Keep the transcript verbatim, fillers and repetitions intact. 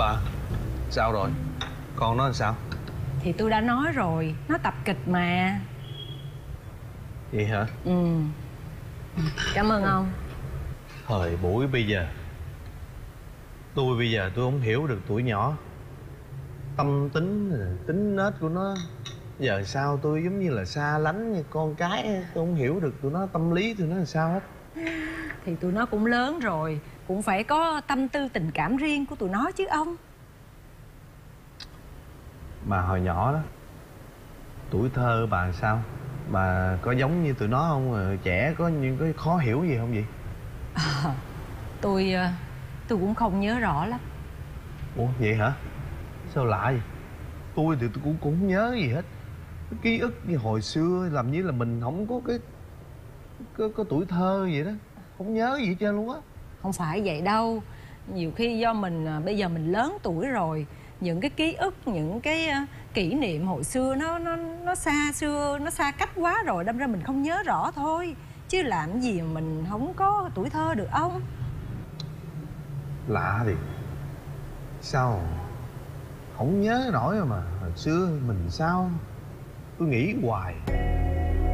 Bà, sao rồi? Con nó làm sao? Thì tôi đã nói rồi, nó tập kịch mà. Vậy hả? Ừ. Cảm ơn ông. Thời buổi bây giờ, tôi bây giờ tôi không hiểu được tụi nhỏ. Tâm tính, tính nết của nó giờ sao tôi giống như là xa lánh như con cái. Tôi không hiểu được tụi nó tâm lý tụi nó làm sao hết. Thì tụi nó cũng lớn rồi, cũng phải có tâm tư tình cảm riêng của tụi nó chứ ông. Mà hồi nhỏ đó, tuổi thơ bà sao? Bà có giống như tụi nó không? Rồi trẻ có những cái khó hiểu gì không vậy? À, tôi tôi cũng không nhớ rõ lắm. Ủa vậy hả? Sao lạ vậy? Tôi thì tôi cũng cũng không nhớ gì hết. Cái ký ức như hồi xưa làm như là mình không có cái có, có tuổi thơ vậy đó. Không nhớ gì hết trơn luôn á. Không phải vậy đâu. Nhiều khi do mình bây giờ mình lớn tuổi rồi, những cái ký ức, những cái uh, kỷ niệm hồi xưa nó nó nó xa xưa, nó xa cách quá rồi, đâm ra mình không nhớ rõ thôi. Chứ làm gì mà mình không có tuổi thơ được ông. Lạ thì sao không nhớ nổi mà hồi xưa mình sao tôi nghĩ hoài.